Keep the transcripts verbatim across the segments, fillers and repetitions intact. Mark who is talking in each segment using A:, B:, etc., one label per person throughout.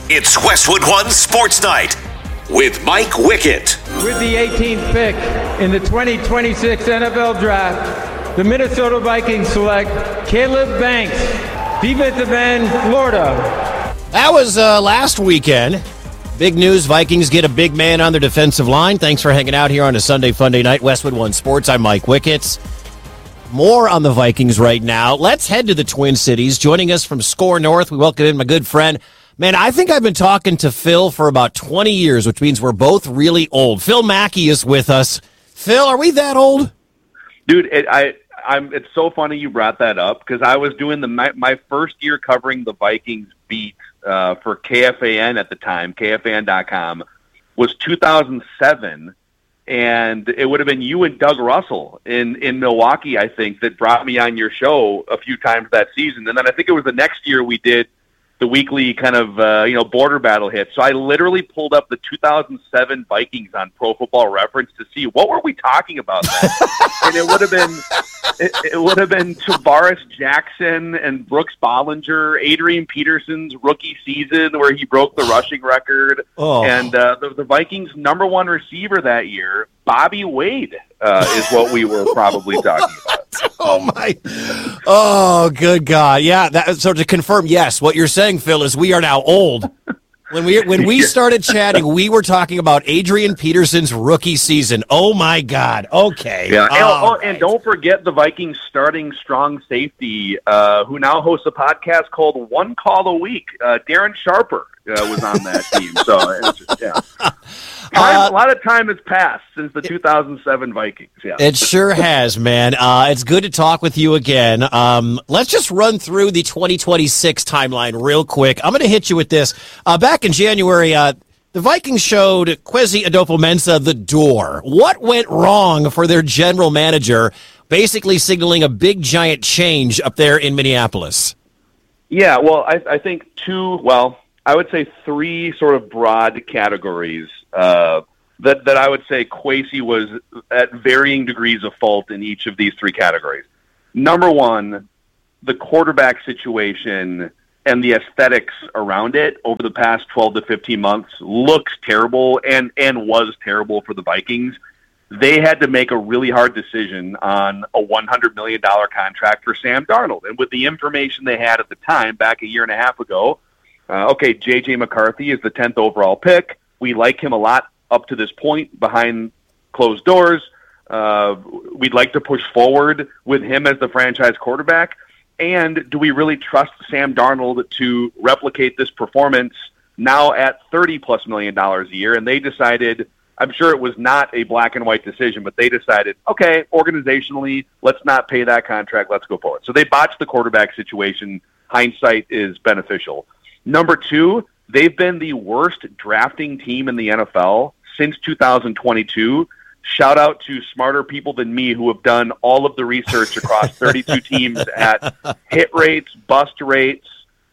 A: It's Westwood One Sports Night with Mike Wickett.
B: With the eighteenth pick in the twenty twenty-six N F L Draft, the Minnesota Vikings select Caleb Banks, defensive end, Florida.
C: That was uh, last weekend. Big news, Vikings get a big man on their defensive line. Thanks for hanging out here on a Sunday Funday night. Westwood One Sports, I'm Mike Wickett. More on the Vikings right now. Let's head to the Twin Cities. Joining us from Score North, we welcome in my good friend. Man, I think I've been talking to Phil for about twenty years, which means we're both really old. Phil Mackey is with us. Phil, are we that old?
D: Dude, it, I, I'm. It's so funny you brought that up because I was doing the my, my first year covering the Vikings beat uh, for K F A N at the time, K F A N dot com, was two thousand seven, and it would have been you and Doug Russell in, in Milwaukee, I think, that brought me on your show a few times that season. And then I think it was the next year we did the weekly kind of, uh, you know, border battle hit. So I literally pulled up the two thousand seven Vikings on Pro Football Reference to see what were we talking about then. And it would have been, it, it would have been Tavares Jackson and Brooks Bollinger, Adrian Peterson's rookie season where he broke the rushing record. Oh. And uh, the, the Vikings' number one receiver that year, Bobby Wade, uh, is what we were probably talking about.
C: Oh, my. Oh, good God. Yeah, that, so to confirm, yes, what you're saying, Phil, is we are now old. When we when we started chatting, we were talking about Adrian Peterson's rookie season. Oh, my God. Okay.
D: Yeah. And,
C: oh,
D: oh, and don't forget the Vikings starting strong safety, uh, who now hosts a podcast called One Call a Week. Uh, Darren Sharper uh, was on that team. So, it's just, yeah. Time, uh, a lot of time has passed since the two thousand seven Vikings. Yeah,
C: it sure has, man. Uh, it's good to talk with you again. Um, let's just run through the twenty twenty-six timeline real quick. I'm going to hit you with this. Uh, back in January, uh, the Vikings showed Kwesi Adofo-Mensah the door. What went wrong for their general manager, basically signaling a big, giant change up there in Minneapolis?
D: Yeah, well, I, I think two, well, I would say three sort of broad categories uh, that, that I would say Kwesi was at varying degrees of fault in each of these three categories. Number one, the quarterback situation and the aesthetics around it over the past twelve to fifteen months looks terrible and, and was terrible for the Vikings. They had to make a really hard decision on a one hundred million dollars contract for Sam Darnold. And with the information they had at the time, back a year and a half ago, Uh, okay, J J McCarthy is the tenth overall pick. We like him a lot up to this point behind closed doors. Uh, we'd like to push forward with him as the franchise quarterback. And do we really trust Sam Darnold to replicate this performance now at thirty plus million dollars a year? And they decided, I'm sure it was not a black and white decision, but they decided, okay, organizationally, let's not pay that contract. Let's go forward. So they botched the quarterback situation. Hindsight is beneficial. Number two, they've been the worst drafting team in the N F L since two thousand twenty-two. Shout out to smarter people than me who have done all of the research across thirty-two teams at hit rates, bust rates,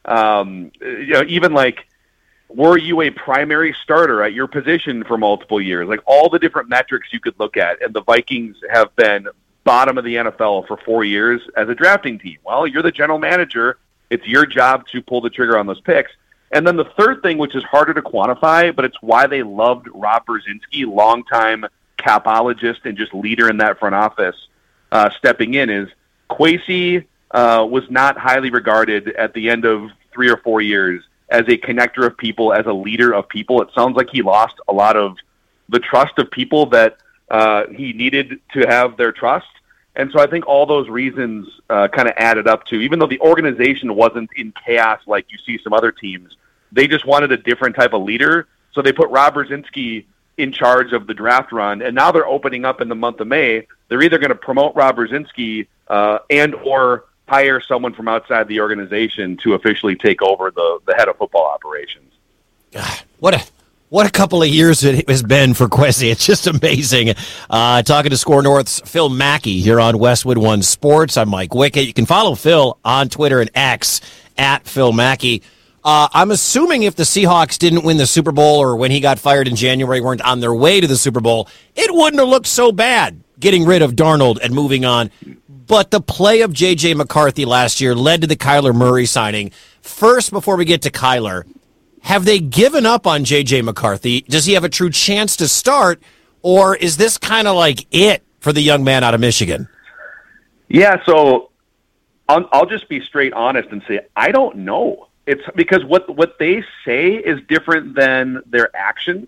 D: um, you know, even like, were you a primary starter at your position for multiple years? Like all the different metrics you could look at, and the Vikings have been bottom of the N F L for four years as a drafting team. Well, you're the general manager. It's your job to pull the trigger on those picks. And then the third thing, which is harder to quantify, but it's why they loved Rob Brzezinski, longtime capologist and just leader in that front office, uh, stepping in, is Kwesi uh, was not highly regarded at the end of three or four years as a connector of people, as a leader of people. It sounds like he lost a lot of the trust of people that uh, he needed to have their trust. And so I think all those reasons uh, kind of added up to, even though the organization wasn't in chaos like you see some other teams, they just wanted a different type of leader. So they put Rob Brzezinski in charge of the draft run, and now they're opening up in the month of May. They're either going to promote Rob Brzezinski uh, and or hire someone from outside the organization to officially take over the, the head of football operations.
C: God, what a What a couple of years it has been for Kwesi. It's just amazing. Uh, talking to Score North's Phil Mackey here on Westwood One Sports. I'm Mike Wickett. You can follow Phil on Twitter and X at Phil Mackey. Uh, I'm assuming if the Seahawks didn't win the Super Bowl or when he got fired in January weren't on their way to the Super Bowl, it wouldn't have looked so bad getting rid of Darnold and moving on. But the play of J J McCarthy last year led to the Kyler Murray signing. First, before we get to Kyler, have they given up on J J McCarthy? Does he have a true chance to start, or is this kind of like it for the young man out of Michigan?
D: Yeah, so I'll, I'll just be straight honest and say I don't know. It's because what what they say is different than their actions.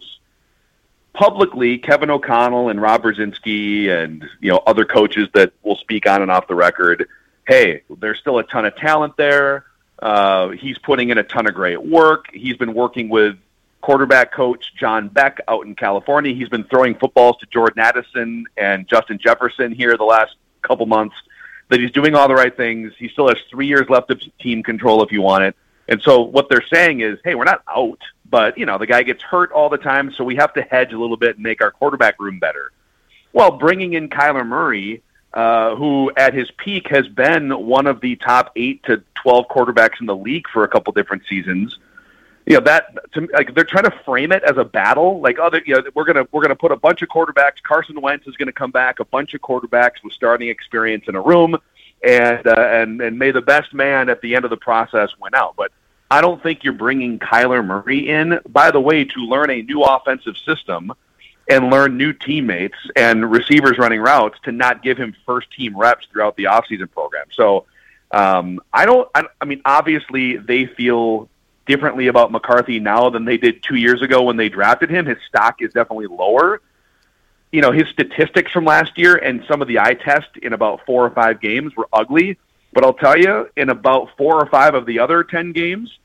D: Publicly, Kevin O'Connell and Rob Brzezinski and you know other coaches that will speak on and off the record, hey, there's still a ton of talent there. Uh, he's putting in a ton of great work. He's been working with quarterback coach John Beck out in California. He's been throwing footballs to Jordan Addison and Justin Jefferson here the last couple months. That he's doing all the right things. He still has three years left of team control if you want it. And so what they're saying is, hey, we're not out, but, you know, the guy gets hurt all the time, so we have to hedge a little bit and make our quarterback room better. Well, bringing in Kyler Murray, uh, who at his peak has been one of the top eight to twelve quarterbacks in the league for a couple different seasons, you know, that to, like they're trying to frame it as a battle. Like, oh, you know, we're gonna we're gonna put a bunch of quarterbacks. Carson Wentz is gonna come back, a bunch of quarterbacks with starting experience in a room. And, uh, and and may the best man at the end of the process win out. But I don't think you're bringing Kyler Murray in, by the way, to learn a new offensive system and learn new teammates and receivers running routes to not give him first-team reps throughout the offseason program. So um, I don't I, – I mean, obviously they feel differently about McCarthy now than they did two years ago when they drafted him. His stock is definitely lower. You know, his statistics from last year and some of the eye test in about four or five games were ugly. But I'll tell you, in about four or five of the other ten games,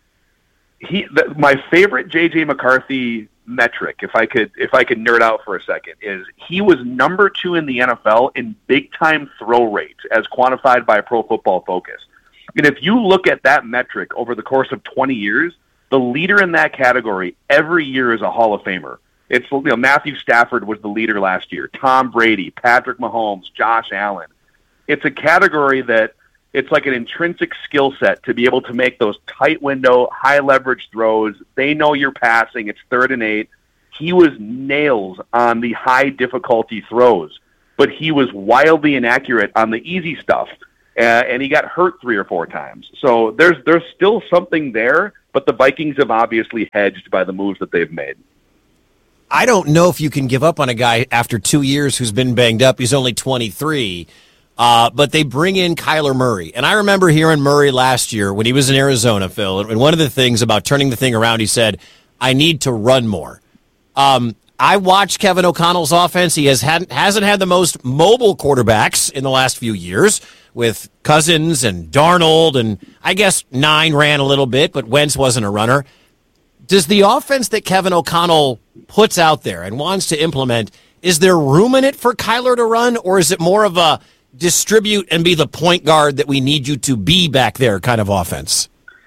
D: he the, my favorite J J McCarthy metric, if I could if I could nerd out for a second, is he was number two in the N F L in big-time throw rate as quantified by Pro Football Focus. And if you look at that metric over the course of twenty years, the leader in that category every year is a Hall of Famer. It's, you know, Matthew Stafford was the leader last year. Tom Brady, Patrick Mahomes, Josh Allen. It's a category that it's like an intrinsic skill set to be able to make those tight window, high leverage throws. They know you're passing. It's third and eight. He was nails on the high difficulty throws, but he was wildly inaccurate on the easy stuff. Uh, and he got hurt three or four times. So there's there's still something there, but the Vikings have obviously hedged by the moves that they've made.
C: I don't know if you can give up on a guy after two years who's been banged up. He's only twenty-three. Uh, but they bring in Kyler Murray. And I remember hearing Murray last year when he was in Arizona, Phil, and one of the things about turning the thing around, he said, I need to run more. Um, I watched Kevin O'Connell's offense. He has had, hasn't had the most mobile quarterbacks in the last few years with Cousins and Darnold, and I guess Nine ran a little bit, but Wentz wasn't a runner. Does the offense that Kevin O'Connell puts out there and wants to implement, is there room in it for Kyler to run, or is it more of a distribute and be the point guard that we need you to be back there kind of offense?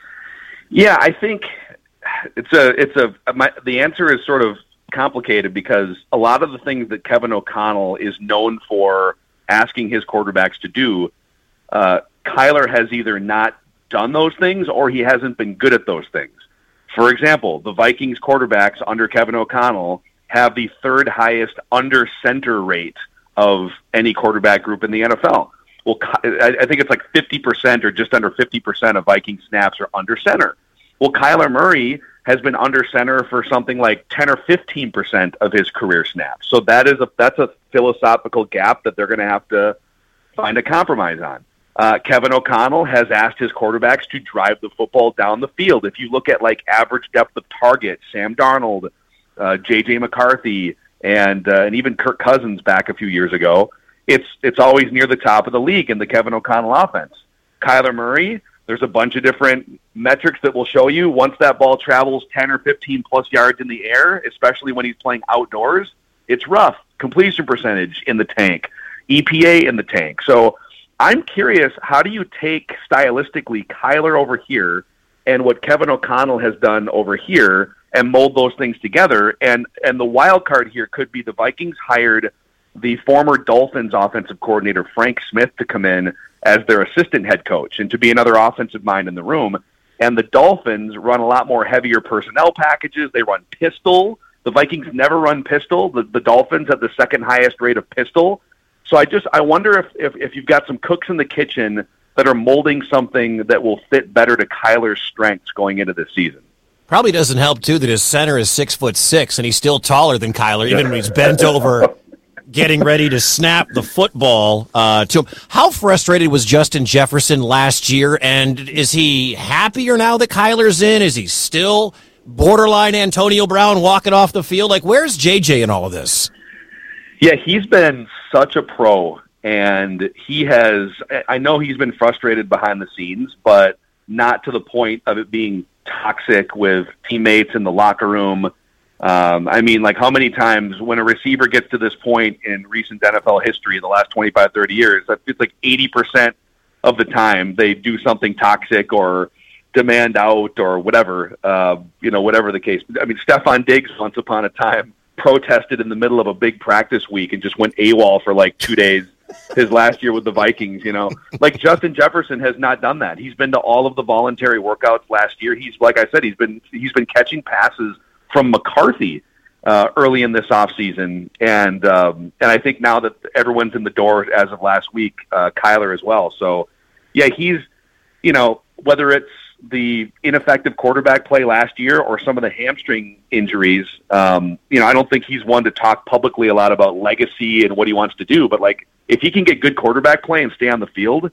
D: Yeah, I think it's a it's a my, the answer is sort of complicated because a lot of the things that Kevin O'Connell is known for asking his quarterbacks to do, uh, Kyler has either not done those things or he hasn't been good at those things. For example, the Vikings quarterbacks under Kevin O'Connell have the third highest under center rate of any quarterback group in the N F L. Well, I think it's like fifty percent or just under fifty percent of Viking snaps are under center. Well, Kyler Murray has been under center for something like ten or fifteen percent of his career snaps. So that is a that's a philosophical gap that they're going to have to find a compromise on. Uh, Kevin O'Connell has asked his quarterbacks to drive the football down the field. If you look at like average depth of target, Sam Darnold, uh, J J McCarthy, and uh, and even Kirk Cousins back a few years ago, it's it's always near the top of the league in the Kevin O'Connell offense. Kyler Murray, there's a bunch of different metrics that will show you once that ball travels ten or fifteen plus yards in the air, especially when he's playing outdoors, it's rough. Completion percentage in the tank, E P A in the tank. So I'm curious, how do you take stylistically Kyler over here and what Kevin O'Connell has done over here and mold those things together? And and the wild card here could be the Vikings hired the former Dolphins offensive coordinator, Frank Smith, to come in as their assistant head coach and to be another offensive mind in the room. And the Dolphins run a lot more heavier personnel packages. They run pistol. The Vikings never run pistol. The, the Dolphins have the second highest rate of pistol. So I just I wonder if, if, if you've got some cooks in the kitchen that are molding something that will fit better to Kyler's strengths going into this season.
C: Probably doesn't help, too, that his center is six foot six, and he's still taller than Kyler, even when he's bent over getting ready to snap the football uh, to him. How frustrated was Justin Jefferson last year, and is he happier now that Kyler's in? Is he still borderline Antonio Brown walking off the field? Like, where's J J in all of this?
D: Yeah, he's been such a pro, and he has – I know he's been frustrated behind the scenes, but not to the point of it being toxic with teammates in the locker room. Um, I mean, like, how many times when a receiver gets to this point in recent N F L history in the last twenty-five, thirty years, it's like eighty percent of the time they do something toxic or demand out or whatever, uh, you know, whatever the case. I mean, Stephon Diggs once upon a time protested in the middle of a big practice week and just went AWOL for like two days his last year with the Vikings, you know. Like, Justin Jefferson has not done that. He's been to all of the voluntary workouts last year. He's, like I said, he's been he's been catching passes from McCarthy uh, early in this offseason. And um, and I think now that everyone's in the door as of last week, uh, Kyler as well. So, yeah, he's, you know, whether it's the ineffective quarterback play last year or some of the hamstring injuries, um, you know, I don't think he's one to talk publicly a lot about legacy and what he wants to do. But, like, if he can get good quarterback play and stay on the field,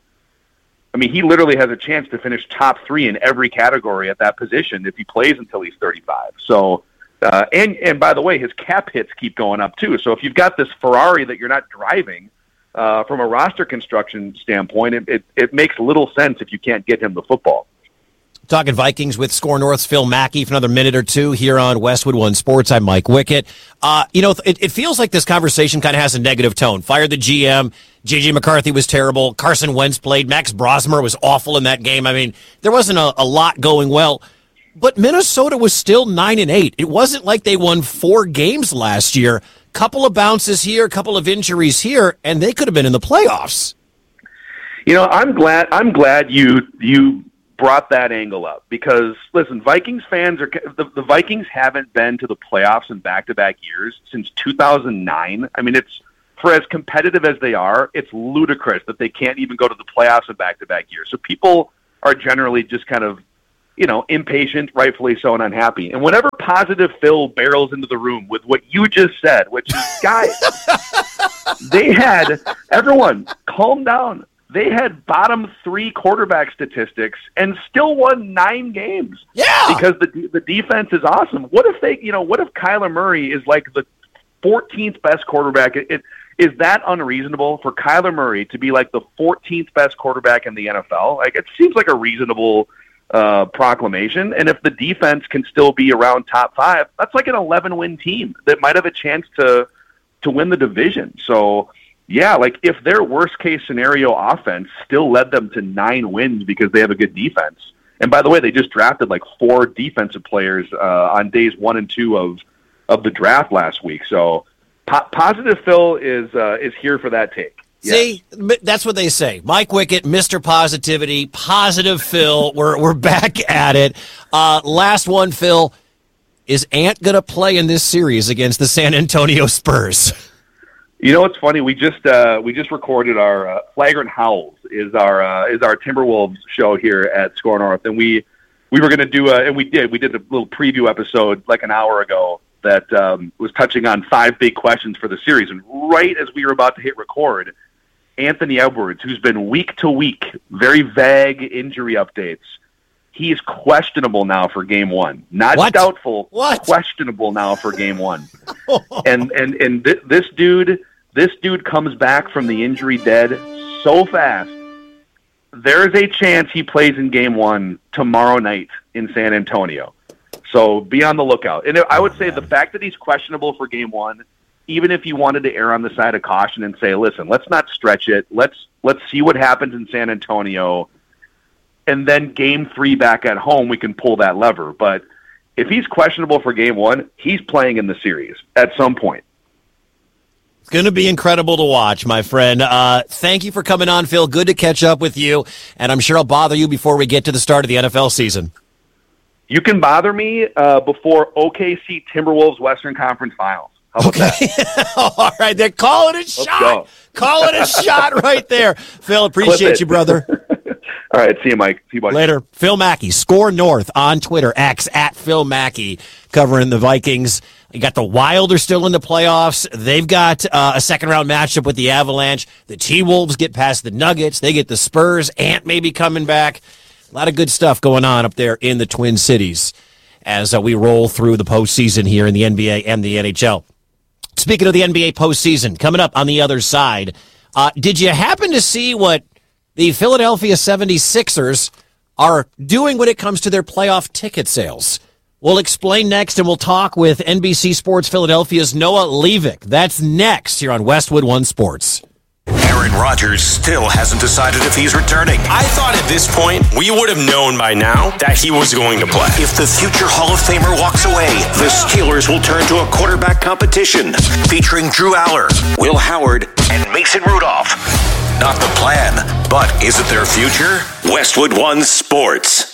D: I mean, he literally has a chance to finish top three in every category at that position if he plays until he's thirty-five. So, Uh, and, and by the way, his cap hits keep going up too. So if you've got this Ferrari that you're not driving uh, from a roster construction standpoint, it, it, it makes little sense if you can't get him the football.
C: Talking Vikings with Score North's Phil Mackey for another minute or two here on Westwood One Sports. I'm Mike Wickett. Uh, you know, it, it feels like this conversation kind of has a negative tone. Fired the G M. J J McCarthy was terrible. Carson Wentz played. Max Brosmer was awful in that game. I mean, there wasn't a, a lot going well. But Minnesota was still nine and eight. It wasn't like they won four games last year. Couple of bounces here, couple of injuries here, and they could have been in the playoffs.
D: You know, I'm glad. I'm glad you you brought that angle up because listen, Vikings fans are the, the Vikings haven't been to the playoffs in back-to-back years since two thousand nine. I mean, it's for as competitive as they are, it's ludicrous that they can't even go to the playoffs in back-to-back years. So people are generally just kind of, you know, impatient, rightfully so, and unhappy. And whenever Positive Phil barrels into the room with what you just said, which is, guys, they had, everyone, calm down. They had bottom three quarterback statistics and still won nine games.
C: Yeah.
D: Because the the defense is awesome. What if they, you know, what if Kyler Murray is like the fourteenth best quarterback? It, it, is that unreasonable for Kyler Murray to be like the fourteenth best quarterback in the N F L? Like, it seems like a reasonable Uh, proclamation. And if the defense can still be around top five, that's like an eleven-win team that might have a chance to to win the division. So, yeah, like if their worst-case scenario offense still led them to nine wins because they have a good defense. And by the way, they just drafted like four defensive players uh, on days one and two of of the draft last week. So, po- Positive Phil is uh, is here for that take.
C: See, yes. That's what they say. Mike Wickett, Mister Positivity, Positive Phil. We're we're back at it. Uh, last one, Phil. Is Ant going to play in this series against the San Antonio Spurs?
D: You know what's funny? We just uh, we just recorded our uh, Flagrant Howls is our uh, is our Timberwolves show here at Score North, and we we were going to do a, and we did we did a little preview episode like an hour ago that um, was touching on five big questions for the series, and right as we were about to hit record, Anthony Edwards, who's been week to week, very vague injury updates. He's questionable now for game one. Not
C: what?
D: doubtful,
C: what?
D: questionable now for game one. and and and th- this dude, this dude comes back from the injury dead so fast. There's a chance he plays in game one tomorrow night in San Antonio. So be on the lookout. And I would say the fact that he's questionable for game one, even if you wanted to err on the side of caution and say, listen, let's not stretch it. Let's let's see what happens in San Antonio. And then game three back at home, we can pull that lever. But if he's questionable for game one, he's playing in the series at some point.
C: It's going to be incredible to watch, my friend. Uh, thank you for coming on, Phil. Good to catch up with you. And I'm sure I'll bother you before we get to the start of the N F L season.
D: You can bother me uh, before O K C Timberwolves Western Conference Finals. How about
C: okay.
D: that?
C: All right, they're calling it a shot. Call it a shot right there. Phil, appreciate you, brother.
D: All right. See you, Mike. See you, buddy.
C: Later. Phil Mackey, Score North on Twitter, X at Phil Mackey, covering the Vikings. You got the Wild are still in the playoffs. They've got uh, a second round matchup with the Avalanche. The T-Wolves get past the Nuggets. They get the Spurs. Ant may be coming back. A lot of good stuff going on up there in the Twin Cities as uh, we roll through the postseason here in the N B A and the N H L. Speaking of the N B A postseason, coming up on the other side, uh, did you happen to see what the Philadelphia seventy-sixers are doing when it comes to their playoff ticket sales? We'll explain next, and we'll talk with N B C Sports Philadelphia's Noah Levick. That's next here on Westwood One Sports.
A: Aaron Rodgers still hasn't decided if he's returning.
E: I thought at this point we would have known by now that he was going to play.
A: If the future Hall of Famer walks away, the Steelers will turn to a quarterback competition featuring Drew Aller, Will Howard, and Mason Rudolph. Not the plan, but is it their future? Westwood One Sports.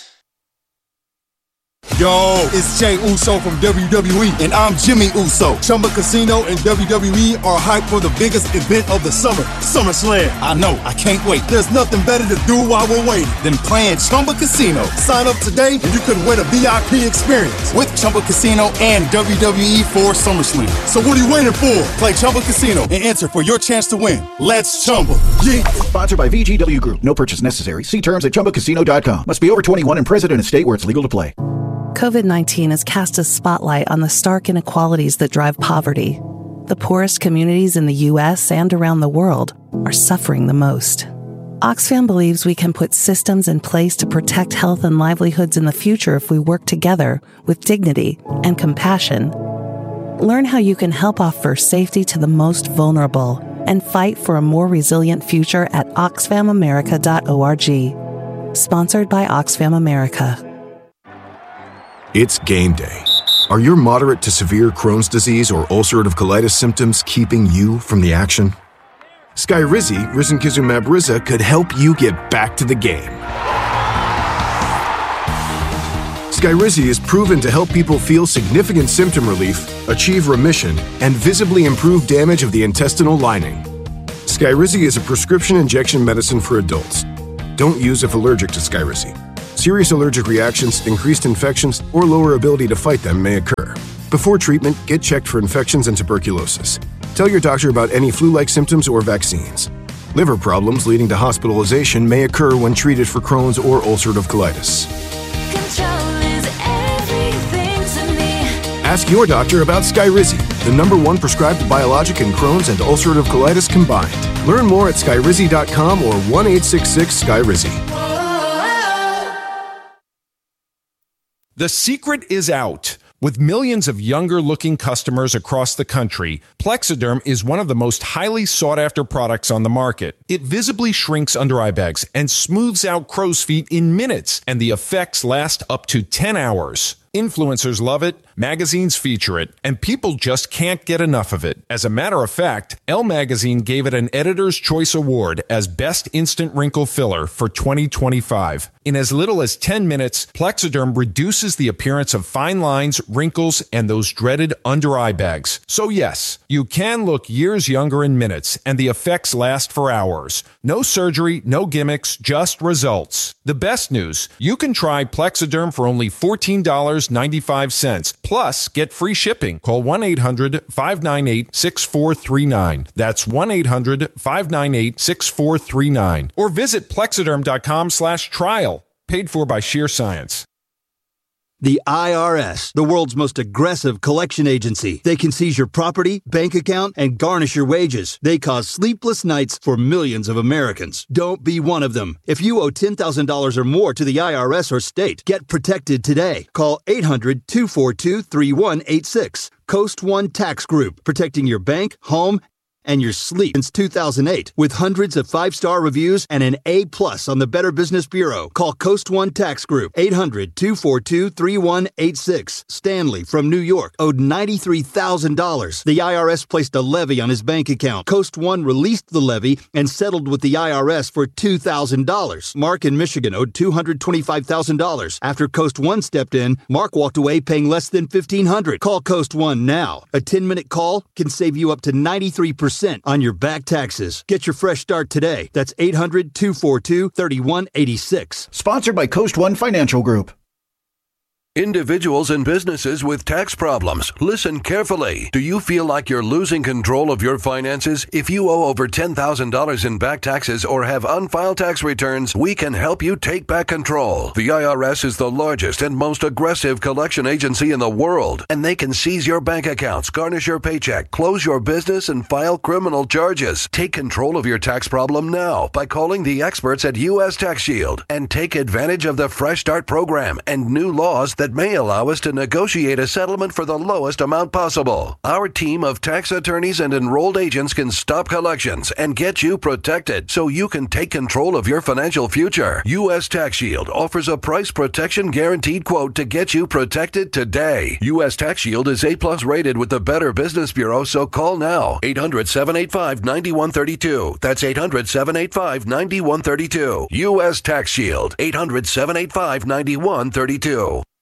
F: Yo, it's Jay Uso from W W E, and I'm Jimmy Uso. Chumba Casino and W W E are hyped for the biggest event of the summer, SummerSlam. I know, I can't wait. There's nothing better to do while we're waiting than playing Chumba Casino. Sign up today, and you could win a V I P experience with Chumba Casino and W W E for SummerSlam. So what are you waiting for? Play Chumba Casino and enter for your chance to win. Let's Chumba. Yeah.
G: Sponsored by V G W Group. No purchase necessary. See terms at chumba casino dot com. Must be over twenty-one and present in a state where it's legal to play.
H: COVID nineteen has cast a spotlight on the stark inequalities that drive poverty. The poorest communities in the U S and around the world are suffering the most. Oxfam believes we can put systems in place to protect health and livelihoods in the future if we work together with dignity and compassion. Learn how you can help offer safety to the most vulnerable and fight for a more resilient future at oxfam america dot org. Sponsored by Oxfam America.
I: It's game day. Are your moderate to severe Crohn's disease or ulcerative colitis symptoms keeping you from the action? Skyrizi, risankizumab Riza, could help you get back to the game. Skyrizi is proven to help people feel significant symptom relief, achieve remission, and visibly improve damage of the intestinal lining. Skyrizi is a prescription injection medicine for adults. Don't use if allergic to Skyrizi. Serious allergic reactions, increased infections, or lower ability to fight them may occur. Before treatment, get checked for infections and tuberculosis. Tell your doctor about any flu-like symptoms or vaccines. Liver problems leading to hospitalization may occur when treated for Crohn's or ulcerative colitis.
J: Control is everything to me.
I: Ask your doctor about Skyrizi, the number one prescribed biologic in Crohn's and ulcerative colitis combined. Learn more at skyrizi dot com or one eight six six Skyrizi.
K: The secret is out. With millions of younger-looking customers across the country, Plexiderm is one of the most highly sought-after products on the market. It visibly shrinks under-eye bags and smooths out crow's feet in minutes, and the effects last up to ten hours. Influencers love it, magazines feature it, and people just can't get enough of it. As a matter of fact, Elle Magazine gave it an Editor's Choice Award as Best Instant Wrinkle Filler for twenty twenty-five. In as little as ten minutes, Plexiderm reduces the appearance of fine lines, wrinkles, and those dreaded under-eye bags. So yes, you can look years younger in minutes, and the effects last for hours. No surgery, no gimmicks, just results. The best news, you can try Plexiderm for only fourteen dollars and ninety-five cents. Plus, get free shipping. Call one eight hundred five nine eight six four three nine. That's one eight hundred five nine eight six four three nine. Or visit plexiderm dot com slash trial. Paid for by Sheer Science.
L: The I R S, the world's most aggressive collection agency. They can seize your property, bank account, and garnish your wages. They cause sleepless nights for millions of Americans. Don't be one of them. If you owe ten thousand dollars or more to the I R S or state, get protected today. Call eight hundred two four two three one eight six. Coast One Tax Group, protecting your bank, home, and your sleep since two thousand eight. With hundreds of five-star reviews and an A plus on the Better Business Bureau. Call Coast One Tax Group, eight hundred two four two three one eight six. Stanley from New York owed ninety-three thousand dollars. The I R S placed a levy on his bank account. Coast One released the levy and settled with the I R S for two thousand dollars. Mark in Michigan owed two hundred twenty-five thousand dollars. After Coast One stepped in, Mark walked away paying less than fifteen hundred dollars. Call Coast One now. A ten-minute call can save you up to ninety-three percent percent on your back taxes. Get your fresh start today. That's eight hundred, two four two, three one eight six.
G: Sponsored by Coast One Financial Group.
M: Individuals and businesses with tax problems, listen carefully. Do you feel like you're losing control of your finances? If you owe over ten thousand dollars in back taxes or have unfiled tax returns, we can help you take back control. The I R S is the largest and most aggressive collection agency in the world, and they can seize your bank accounts, garnish your paycheck, close your business, and file criminal charges. Take control of your tax problem now by calling the experts at U S Tax Shield and take advantage of the Fresh Start program and new laws that may allow us to negotiate a settlement for the lowest amount possible. Our team of tax attorneys and enrolled agents can stop collections and get you protected so you can take control of your financial future. U S Tax Shield offers a price protection guaranteed quote to get you protected today. U S Tax Shield is A plus rated with the Better Business Bureau, so call now. eight hundred, seven eight five, nine one three two. That's eight hundred, seven eight five, nine one three two. U S Tax Shield. eight hundred, seven eight five, nine one three two.